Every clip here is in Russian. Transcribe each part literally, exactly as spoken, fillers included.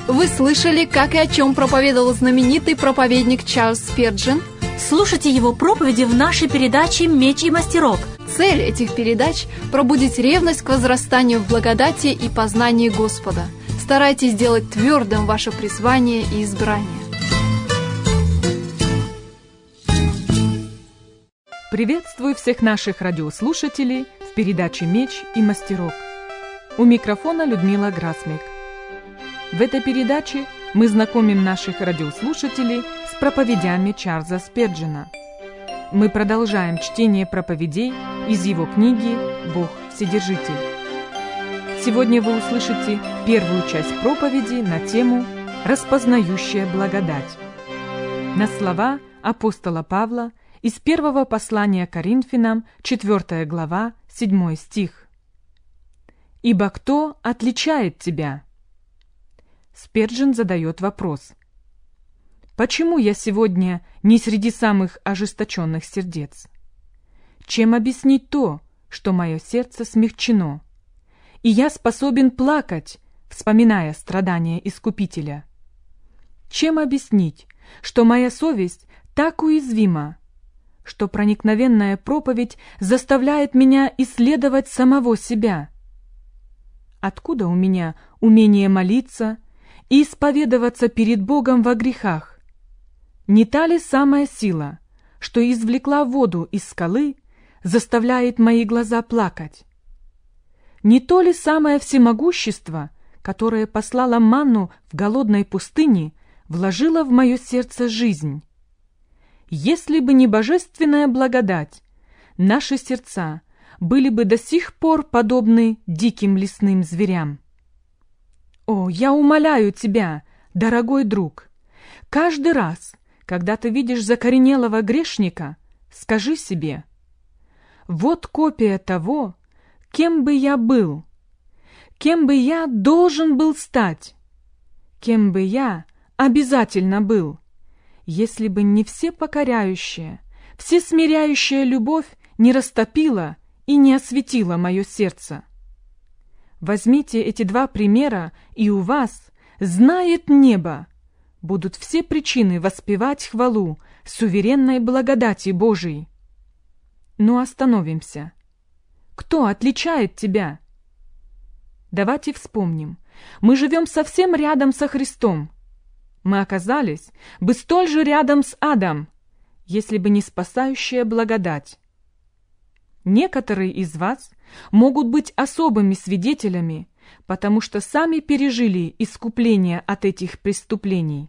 Вы слышали, как и о чем проповедовал знаменитый проповедник Чарльз Спирджин? Слушайте его проповеди в нашей передаче «Меч и мастерок». Цель этих передач – пробудить ревность к возрастанию в благодати и познании Господа. Старайтесь сделать твердым ваше призвание и избрание. Приветствую всех наших радиослушателей в передаче «Меч и мастерок». У микрофона Людмила Грасмик. В этой передаче мы знакомим наших радиослушателей с проповедями Чарльза Спирджина. Мы продолжаем чтение проповедей из его книги «Бог Вседержитель». Сегодня вы услышите первую часть проповеди на тему «Распознающая благодать». На слова апостола Павла из первого послания Коринфянам, четвёртая глава, седьмой стих. «Ибо кто отличает тебя?» Спирджин задает вопрос. Почему я сегодня не среди самых ожесточенных сердец? Чем объяснить то, что мое сердце смягчено, и я способен плакать, вспоминая страдания Искупителя? Чем объяснить, что моя совесть так уязвима, что проникновенная проповедь заставляет меня исследовать самого себя? Откуда у меня умение молиться и исповедоваться перед Богом во грехах? Не та ли самая сила, что извлекла воду из скалы, заставляет мои глаза плакать? Не то ли самое всемогущество, которое послало манну в голодной пустыне, вложило в мое сердце жизнь? Если бы не божественная благодать, наши сердца были бы до сих пор подобны диким лесным зверям. О, я умоляю тебя, дорогой друг, каждый раз, когда ты видишь закоренелого грешника, скажи себе: вот копия того, кем бы я был, кем бы я должен был стать, кем бы я обязательно был, если бы не все покоряющая, все смиряющая любовь не растопила и не осветила мое сердце. Возьмите эти два примера, и у вас, знает небо, будут все причины воспевать хвалу суверенной благодати Божией. Но остановимся. Кто отличает тебя? Давайте вспомним. Мы живем совсем рядом со Христом. Мы оказались бы столь же рядом с адом, если бы не спасающая благодать. Некоторые из вас могут быть особыми свидетелями, потому что сами пережили искупление от этих преступлений.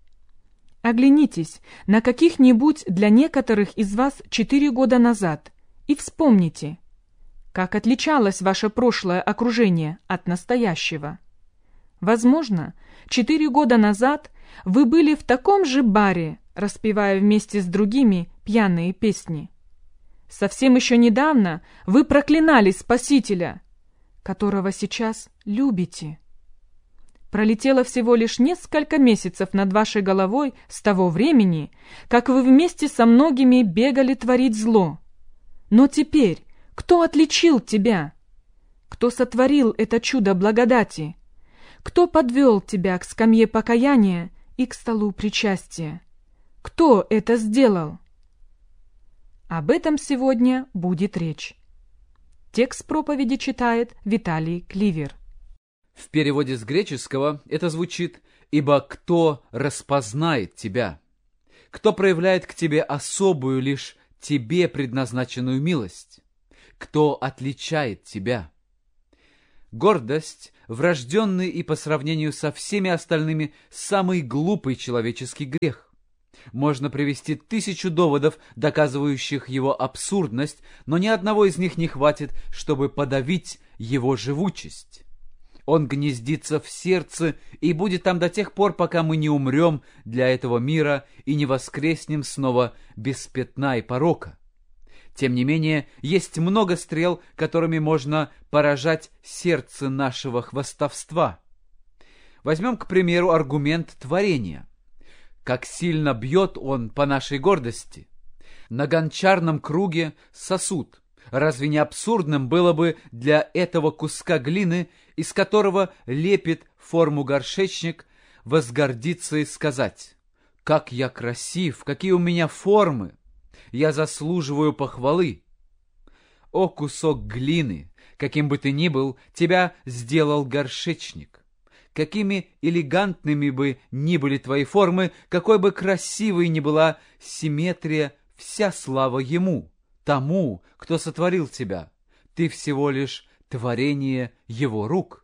Оглянитесь на каких-нибудь для некоторых из вас четыре года назад и вспомните, как отличалось ваше прошлое окружение от настоящего. Возможно, четыре года назад вы были в таком же баре, распевая вместе с другими пьяные песни. Совсем еще недавно вы проклинали Спасителя, которого сейчас любите. Пролетело всего лишь несколько месяцев над вашей головой с того времени, как вы вместе со многими бегали творить зло. Но теперь кто отличил тебя? Кто сотворил это чудо благодати? Кто подвел тебя к скамье покаяния и к столу причастия? Кто это сделал? Об этом сегодня будет речь. Текст проповеди читает Виталий Кливер. В переводе с греческого это звучит: «Ибо кто распознает тебя? Кто проявляет к тебе особую, лишь тебе предназначенную милость? Кто отличает тебя?» Гордость – врожденный и по сравнению со всеми остальными самый глупый человеческий грех. Можно привести тысячу доводов, доказывающих его абсурдность, но ни одного из них не хватит, чтобы подавить его живучесть. Он гнездится в сердце и будет там до тех пор, пока мы не умрем для этого мира и не воскреснем снова без пятна и порока. Тем не менее, есть много стрел, которыми можно поражать сердце нашего хвастовства. Возьмем, к примеру, аргумент творения. Как сильно бьет он по нашей гордости. На гончарном круге сосуд. Разве не абсурдным было бы для этого куска глины, из которого лепит форму горшечник, возгордиться и сказать: «Как я красив, какие у меня формы! Я заслуживаю похвалы!» О, кусок глины, каким бы ты ни был, тебя сделал горшечник. Какими элегантными бы ни были твои формы, какой бы красивой ни была симметрия, вся слава ему, тому, кто сотворил тебя. Ты всего лишь творение его рук.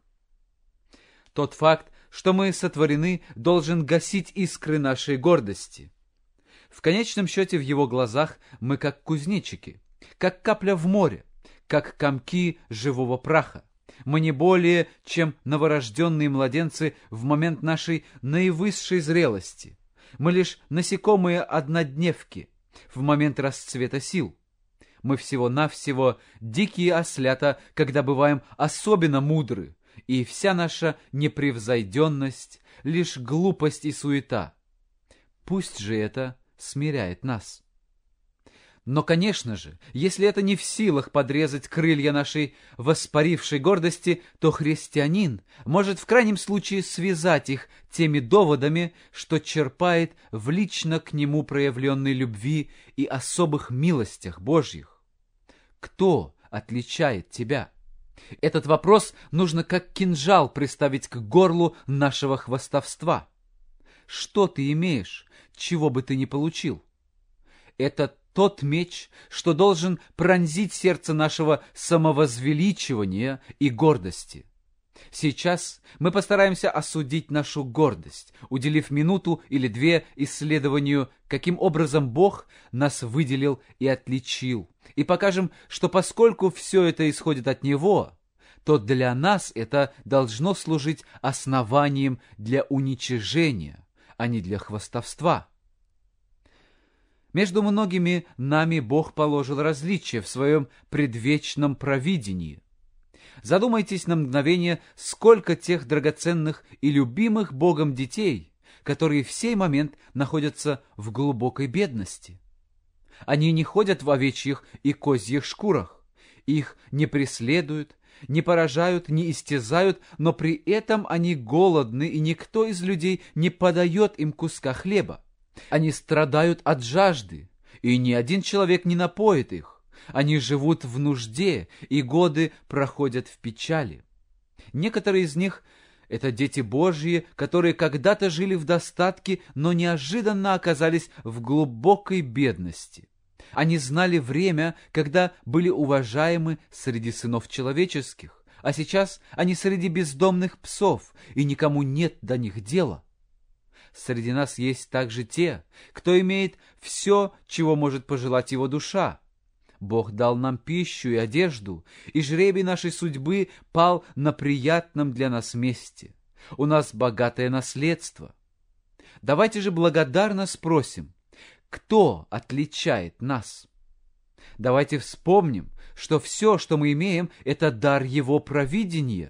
Тот факт, что мы сотворены, должен гасить искры нашей гордости. В конечном счете в его глазах мы как кузнечики, как капля в море, как комки живого праха. Мы не более, чем новорожденные младенцы в момент нашей наивысшей зрелости. Мы лишь насекомые-однодневки в момент расцвета сил. Мы всего-навсего дикие ослята, когда бываем особенно мудры, и вся наша непревзойденность — лишь глупость и суета. Пусть же это смиряет нас. Но, конечно же, если это не в силах подрезать крылья нашей воспарившей гордости, то христианин может в крайнем случае связать их теми доводами, что черпает в лично к нему проявленной любви и особых милостях Божьих. Кто отличает тебя? Этот вопрос нужно как кинжал приставить к горлу нашего хвастовства. Что ты имеешь, чего бы ты ни получил? Это тот меч, что должен пронзить сердце нашего самовозвеличивания и гордости. Сейчас мы постараемся осудить нашу гордость, уделив минуту или две исследованию, каким образом Бог нас выделил и отличил, и покажем, что поскольку все это исходит от Него, то для нас это должно служить основанием для уничижения, а не для хвастовства. Между многими нами Бог положил различия в своем предвечном провидении. Задумайтесь на мгновение, сколько тех драгоценных и любимых Богом детей, которые в сей момент находятся в глубокой бедности. Они не ходят в овечьих и козьих шкурах, их не преследуют, не поражают, не истязают, но при этом они голодны, и никто из людей не подает им куска хлеба. Они страдают от жажды, и ни один человек не напоит их. Они живут в нужде, и годы проходят в печали. Некоторые из них — это дети Божьи, которые когда-то жили в достатке, но неожиданно оказались в глубокой бедности. Они знали время, когда были уважаемы среди сынов человеческих, а сейчас они среди бездомных псов, и никому нет до них дела. Среди нас есть также те, кто имеет все, чего может пожелать его душа. Бог дал нам пищу и одежду, и жребий нашей судьбы пал на приятном для нас месте. У нас богатое наследство. Давайте же благодарно спросим, кто отличает нас? Давайте вспомним, что все, что мы имеем, это дар Его провидения.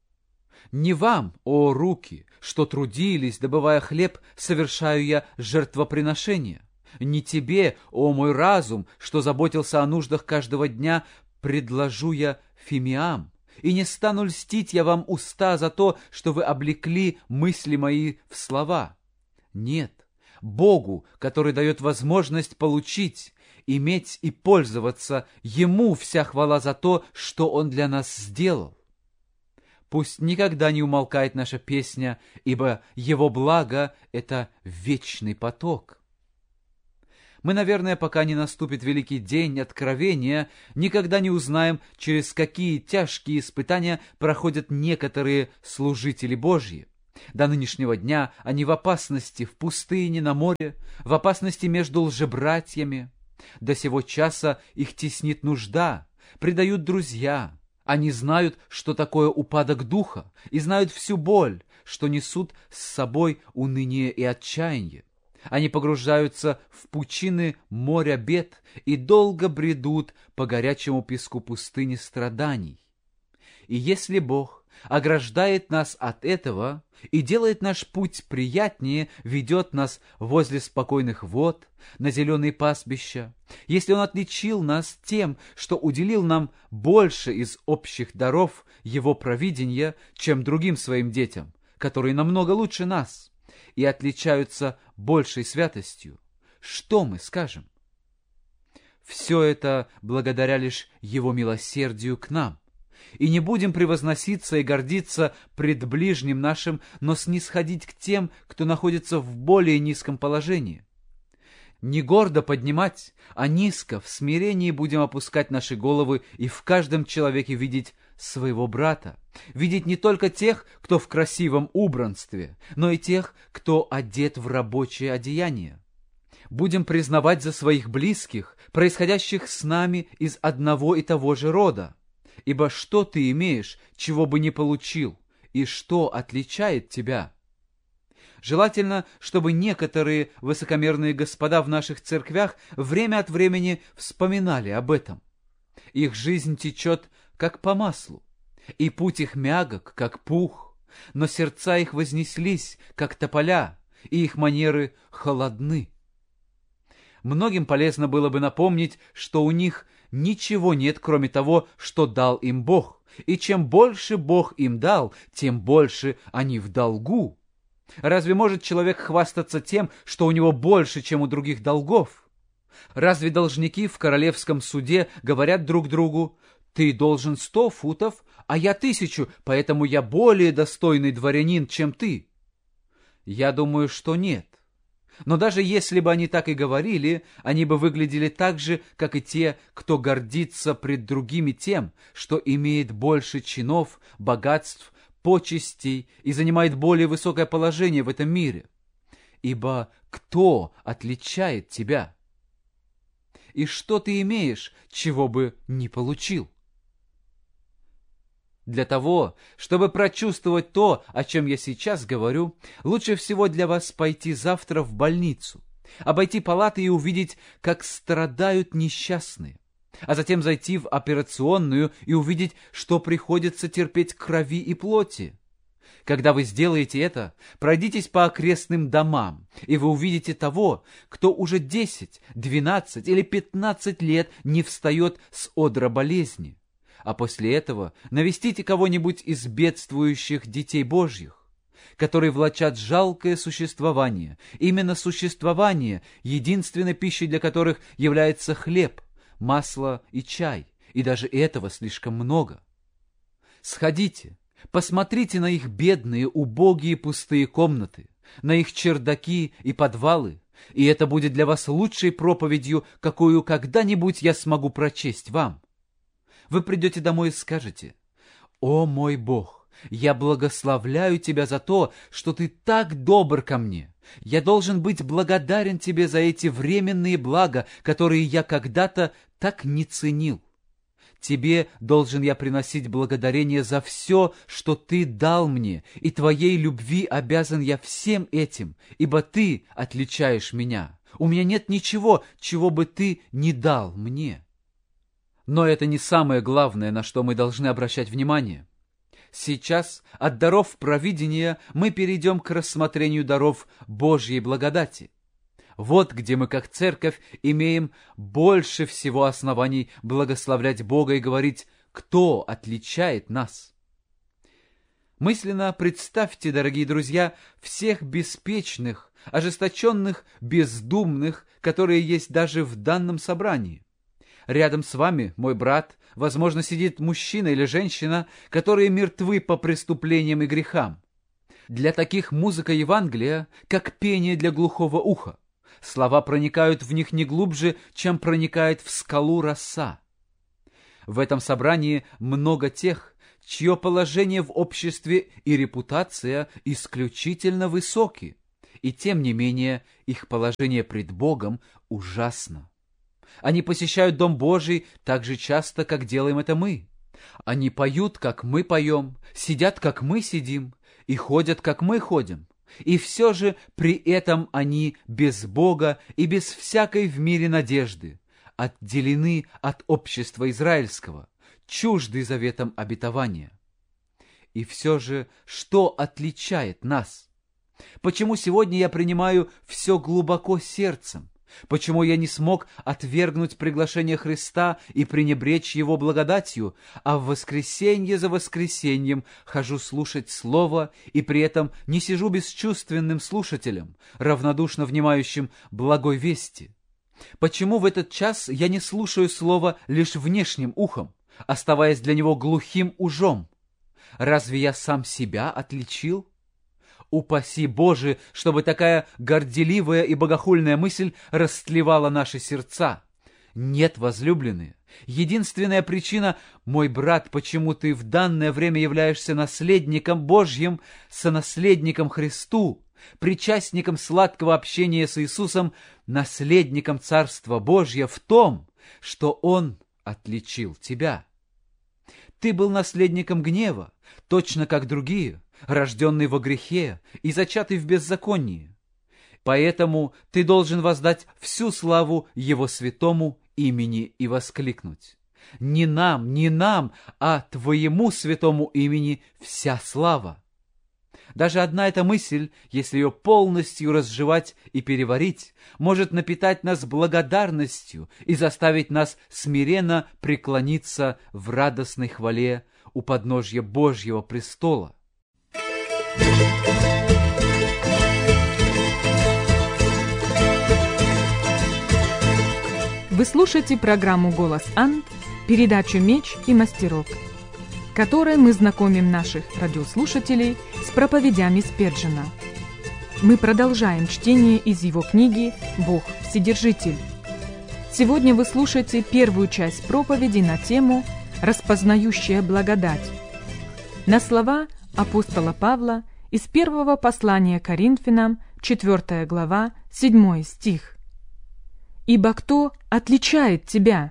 Не вам, о руки, что трудились, добывая хлеб, совершаю я жертвоприношение. Не тебе, о мой разум, что заботился о нуждах каждого дня, предложу я фимиам. И не стану льстить я вам уста за то, что вы облекли мысли мои в слова. Нет, Богу, который дает возможность получить, иметь и пользоваться, Ему вся хвала за то, что Он для нас сделал. Пусть никогда не умолкает наша песня, ибо Его благо — это вечный поток. Мы, наверное, пока не наступит великий день откровения, никогда не узнаем, через какие тяжкие испытания проходят некоторые служители Божьи. До нынешнего дня они в опасности в пустыне, на море, в опасности между лжебратьями. До сего часа их теснит нужда, предают друзья. Они знают, что такое упадок духа, и знают всю боль, что несут с собой уныние и отчаяние. Они погружаются в пучины моря бед и долго бредут по горячему песку пустыни страданий. И если Бог ограждает нас от этого и делает наш путь приятнее, ведет нас возле спокойных вод, на зеленые пастбища, если Он отличил нас тем, что уделил нам больше из общих даров Его провидения, чем другим Своим детям, которые намного лучше нас, и отличаются большей святостью, что мы скажем? Все это благодаря лишь Его милосердию к нам. И не будем превозноситься и гордиться пред ближним нашим, но снисходить к тем, кто находится в более низком положении. Не гордо поднимать, а низко, в смирении будем опускать наши головы и в каждом человеке видеть своего брата, видеть не только тех, кто в красивом убранстве, но и тех, кто одет в рабочее одеяние. Будем признавать за своих близких, происходящих с нами из одного и того же рода. Ибо что ты имеешь, чего бы не получил, и что отличает тебя? Желательно, чтобы некоторые высокомерные господа в наших церквях время от времени вспоминали об этом. Их жизнь течет, как по маслу, и путь их мягок, как пух, но сердца их вознеслись, как тополя, и их манеры холодны. Многим полезно было бы напомнить, что у них ничего нет, кроме того, что дал им Бог, и чем больше Бог им дал, тем больше они в долгу. Разве может человек хвастаться тем, что у него больше, чем у других долгов? Разве должники в королевском суде говорят друг другу: «Ты должен сто футов, а я тысячу, поэтому я более достойный дворянин, чем ты»? Я думаю, что нет. Но даже если бы они так и говорили, они бы выглядели так же, как и те, кто гордится пред другими тем, что имеет больше чинов, богатств, почестей и занимает более высокое положение в этом мире. Ибо кто отличает тебя? И что ты имеешь, чего бы не получил? Для того, чтобы прочувствовать то, о чем я сейчас говорю, лучше всего для вас пойти завтра в больницу, обойти палаты и увидеть, как страдают несчастные, а затем зайти в операционную и увидеть, что приходится терпеть крови и плоти. Когда вы сделаете это, пройдитесь по окрестным домам, и вы увидите того, кто уже десять, двенадцать или пятнадцать лет не встает с одра болезни. А после этого навестите кого-нибудь из бедствующих детей Божьих, которые влачат жалкое существование, именно существование, единственной пищей для которых является хлеб, масло и чай, и даже этого слишком много. Сходите, посмотрите на их бедные, убогие, пустые комнаты, на их чердаки и подвалы, и это будет для вас лучшей проповедью, какую когда-нибудь я смогу прочесть вам. Вы придете домой и скажете: «О мой Бог, я благословляю Тебя за то, что Ты так добр ко мне. Я должен быть благодарен Тебе за эти временные блага, которые я когда-то так не ценил. Тебе должен я приносить благодарение за все, что Ты дал мне, и Твоей любви обязан я всем этим, ибо Ты отличаешь меня. У меня нет ничего, чего бы Ты не дал мне». Но это не самое главное, на что мы должны обращать внимание. Сейчас от даров провидения мы перейдем к рассмотрению даров Божьей благодати. Вот где мы, как церковь, имеем больше всего оснований благословлять Бога и говорить, кто отличает нас. Мысленно представьте, дорогие друзья, всех беспечных, ожесточенных, бездумных, которые есть даже в данном собрании. Рядом с вами, мой брат, возможно, сидит мужчина или женщина, которые мертвы по преступлениям и грехам. Для таких музыка Евангелия, как пение для глухого уха. Слова проникают в них не глубже, чем проникает в скалу роса. В этом собрании много тех, чье положение в обществе и репутация исключительно высоки, и тем не менее их положение пред Богом ужасно. Они посещают Дом Божий так же часто, как делаем это мы. Они поют, как мы поем, сидят, как мы сидим, и ходят, как мы ходим. И все же при этом они без Бога и без всякой в мире надежды, отделены от общества израильского, чужды заветом обетования. И все же, что отличает нас? Почему сегодня я принимаю все глубоко сердцем? Почему я не смог отвергнуть приглашение Христа и пренебречь Его благодатью, а в воскресенье за воскресеньем хожу слушать Слово и при этом не сижу бесчувственным слушателем, равнодушно внимающим благой вести? Почему в этот час я не слушаю Слово лишь внешним ухом, оставаясь для него глухим ужом? Разве я сам себя отличил? Упаси Боже, чтобы такая горделивая и богохульная мысль растлевала наши сердца. Нет, возлюбленные, единственная причина, мой брат, почему ты в данное время являешься наследником Божьим, сонаследником Христу, причастником сладкого общения с Иисусом, наследником Царства Божьего, в том, что Он отличил тебя. Ты был наследником гнева, точно как другие, рожденный во грехе и зачатый в беззаконии. Поэтому ты должен воздать всю славу Его святому имени и воскликнуть: «Не нам, не нам, а Твоему святому имени вся слава». Даже одна эта мысль, если ее полностью разжевать и переварить, может напитать нас благодарностью и заставить нас смиренно преклониться в радостной хвале у подножья Божьего престола. Вы слушаете программу «Голос Анд», передачу «Меч и мастерок», которой мы знакомим наших радиослушателей с проповедями Спержена. Мы продолжаем чтение из его книги «Бог Вседержитель». Сегодня вы слушаете первую часть проповеди на тему «Распознающая благодать», на слова апостола Павла из первого послания Коринфянам, четвёртая глава, седьмой стих. «Ибо кто отличает тебя?»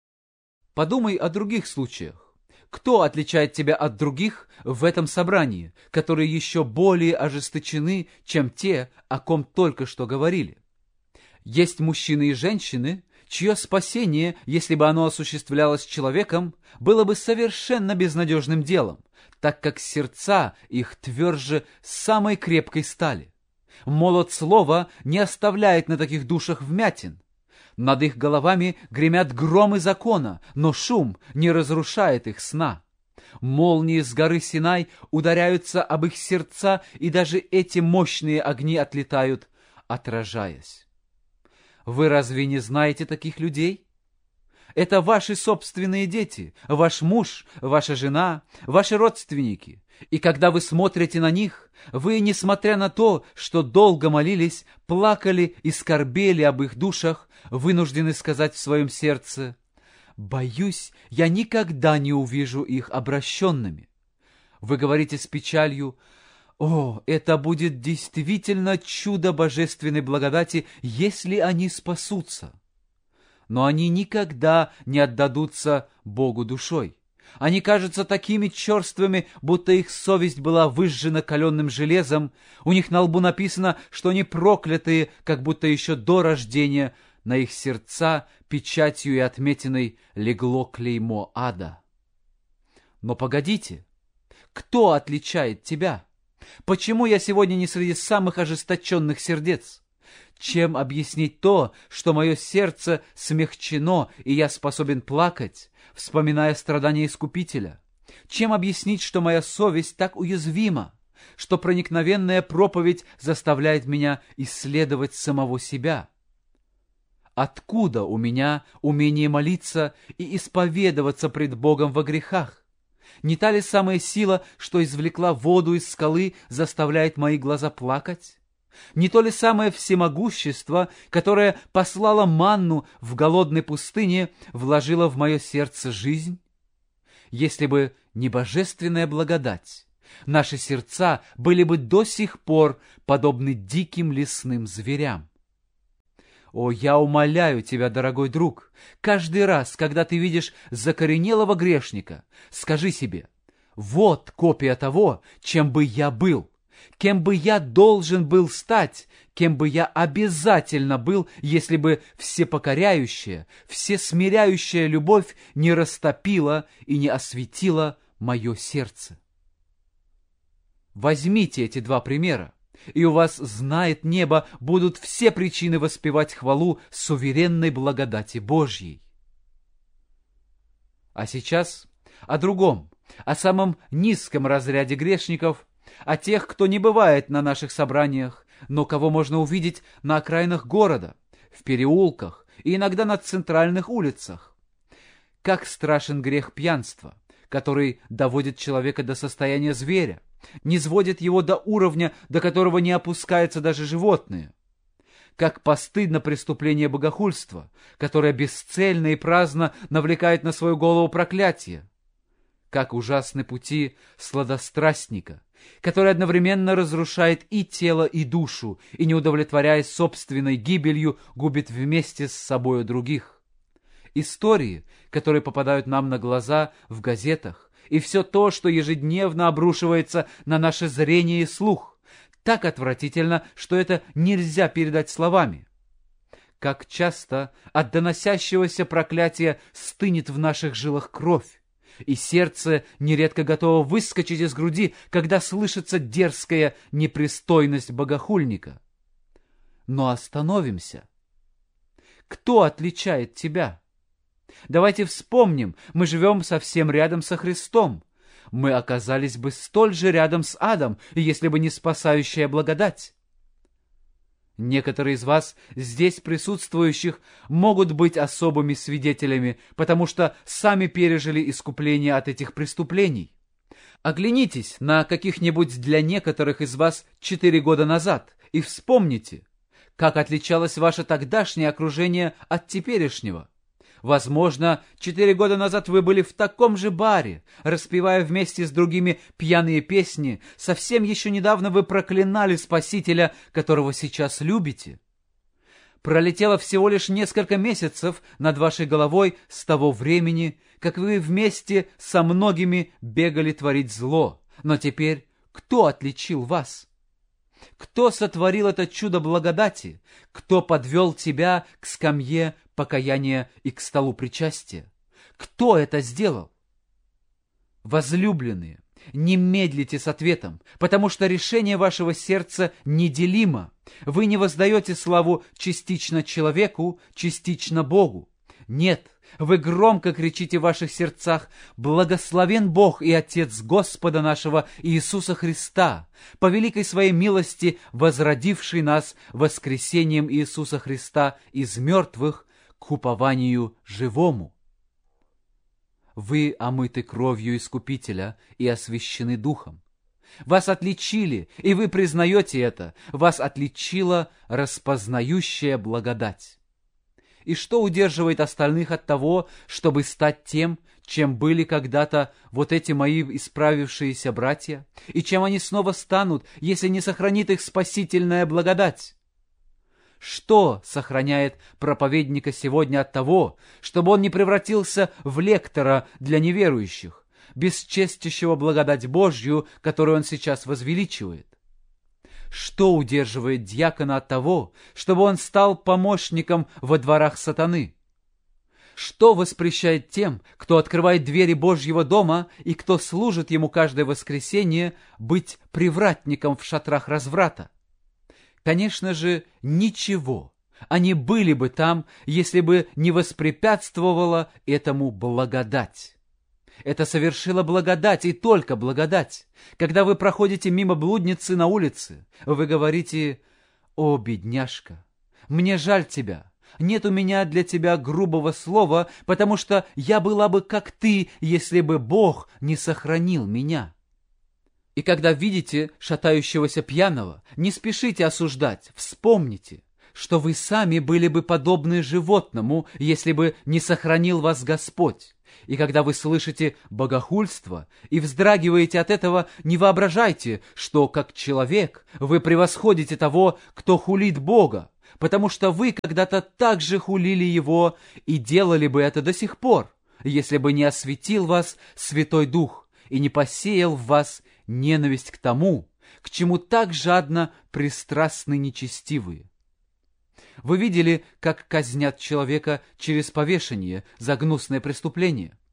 Подумай о других случаях. Кто отличает тебя от других в этом собрании, которые еще более ожесточены, чем те, о ком только что говорили? Есть мужчины и женщины, чье спасение, если бы оно осуществлялось человеком, было бы совершенно безнадежным делом, так как сердца их тверже самой крепкой стали. Молот слова не оставляет на таких душах вмятин. Над их головами гремят громы закона, но шум не разрушает их сна. Молнии с горы Синай ударяются об их сердца, и даже эти мощные огни отлетают, отражаясь. Вы разве не знаете таких людей? Это ваши собственные дети, ваш муж, ваша жена, ваши родственники. И когда вы смотрите на них, вы, несмотря на то, что долго молились, плакали и скорбели об их душах, вынуждены сказать в своем сердце: «Боюсь, я никогда не увижу их обращенными». Вы говорите с печалью: «О, это будет действительно чудо божественной благодати, если они спасутся». Но они никогда не отдадутся Богу душой. Они кажутся такими черствыми, будто их совесть была выжжена каленым железом, у них на лбу написано, что они проклятые, как будто еще до рождения на их сердца печатью и отметиной легло клеймо ада. Но погодите, кто отличает тебя? Почему я сегодня не среди самых ожесточенных сердец? Чем объяснить то, что мое сердце смягчено, и я способен плакать, вспоминая страдания Искупителя? Чем объяснить, что моя совесть так уязвима, что проникновенная проповедь заставляет меня исследовать самого себя? Откуда у меня умение молиться и исповедоваться пред Богом во грехах? Не та ли самая сила, что извлекла воду из скалы, заставляет мои глаза плакать? Не то ли самое всемогущество, которое послало манну в голодной пустыне, вложило в мое сердце жизнь? Если бы не божественная благодать, наши сердца были бы до сих пор подобны диким лесным зверям. О, я умоляю тебя, дорогой друг, каждый раз, когда ты видишь закоренелого грешника, скажи себе: вот копия того, чем бы я был, кем бы я должен был стать, кем бы я обязательно был, если бы всепокоряющая, всесмиряющая любовь не растопила и не осветила мое сердце. Возьмите эти два примера, и у вас знает небо, будут все причины воспевать хвалу суверенной благодати Божьей. А сейчас о другом, о самом низком разряде грешников, о тех, кто не бывает на наших собраниях, но кого можно увидеть на окраинах города, в переулках и иногда на центральных улицах. Как страшен грех пьянства, который доводит человека до состояния зверя, низводит его до уровня, до которого не опускаются даже животные. Как постыдно преступление богохульства, которое бесцельно и праздно навлекает на свою голову проклятие. Как ужасны пути сладострастника, который одновременно разрушает и тело, и душу, и, не удовлетворяясь собственной гибелью, губит вместе с собою других. Истории, которые попадают нам на глаза в газетах, и все то, что ежедневно обрушивается на наше зрение и слух, так отвратительно, что это нельзя передать словами. Как часто от доносящегося проклятия стынет в наших жилах кровь, и сердце нередко готово выскочить из груди, когда слышится дерзкая непристойность богохульника. Но остановимся. Кто отличает тебя? Давайте вспомним, мы живем совсем рядом со Христом. Мы оказались бы столь же рядом с адом, если бы не спасающая благодать. Некоторые из вас, здесь присутствующих, могут быть особыми свидетелями, потому что сами пережили искупление от этих преступлений. Оглянитесь на каких-нибудь для некоторых из вас четыре года назад и вспомните, как отличалось ваше тогдашнее окружение от теперешнего. Возможно, четыре года назад вы были в таком же баре, распевая вместе с другими пьяные песни. Совсем еще недавно вы проклинали Спасителя, которого сейчас любите. Пролетело всего лишь несколько месяцев над вашей головой с того времени, как вы вместе со многими бегали творить зло. Но теперь кто отличил вас? Кто сотворил это чудо благодати? Кто подвел тебя к скамье покаяния и к столу причастия? Кто это сделал? Возлюбленные, не медлите с ответом, потому что решение вашего сердца неделимо. Вы не воздаете славу частично человеку, частично Богу. Нет, вы громко кричите в ваших сердцах: «Благословен Бог и Отец Господа нашего Иисуса Христа, по великой своей милости возродивший нас воскресением Иисуса Христа из мертвых к упованию живому». Вы омыты кровью Искупителя и освящены Духом. Вас отличили, и вы признаете это. Вас отличила распознающая благодать. И что удерживает остальных от того, чтобы стать тем, чем были когда-то вот эти мои исправившиеся братья? И чем они снова станут, если не сохранит их спасительная благодать? Что сохраняет проповедника сегодня от того, чтобы он не превратился в лектора для неверующих, бесчестящего благодать Божью, которую он сейчас возвеличивает? Что удерживает дьякона от того, чтобы он стал помощником во дворах сатаны? Что воспрещает тем, кто открывает двери Божьего дома и кто служит ему каждое воскресенье, быть привратником в шатрах разврата? Конечно же, ничего. Они были бы там, если бы не воспрепятствовала этому благодать. Это совершила благодать, и только благодать. Когда вы проходите мимо блудницы на улице, вы говорите: «О, бедняжка, мне жаль тебя. Нет у меня для тебя грубого слова, потому что я была бы как ты, если бы Бог не сохранил меня». И когда видите шатающегося пьяного, не спешите осуждать, вспомните, что вы сами были бы подобны животному, если бы не сохранил вас Господь. И когда вы слышите богохульство и вздрагиваете от этого, не воображайте, что, как человек, вы превосходите того, кто хулит Бога, потому что вы когда-то так же хулили Его и делали бы это до сих пор, если бы не осветил вас Святой Дух и не посеял в вас ненависть к тому, к чему так жадно пристрастны нечестивые. Вы видели, как казнят человека через повешение за гнусное преступление?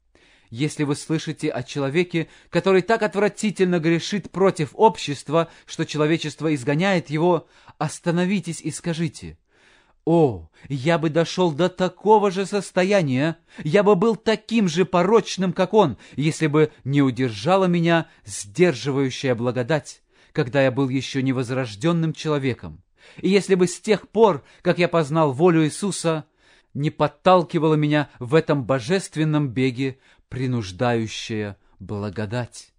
Если вы слышите о человеке, который так отвратительно грешит против общества, что человечество изгоняет его, остановитесь и скажите: «О, я бы дошел до такого же состояния, я бы был таким же порочным, как он, если бы не удержала меня сдерживающая благодать, когда я был еще невозрожденным человеком, и если бы с тех пор, как я познал волю Иисуса, не подталкивала меня в этом божественном беге принуждающая благодать».